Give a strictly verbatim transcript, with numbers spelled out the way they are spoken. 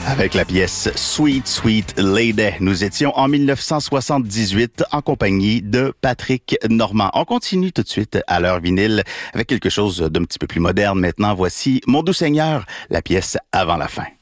Avec la pièce Sweet Sweet Lady, nous étions en dix-neuf cent soixante-dix-huit en compagnie de Patrick Normand. On continue tout de suite à l'heure vinyle avec quelque chose d'un petit peu plus moderne maintenant. Voici Mon doux Seigneur, la pièce Avant la fin.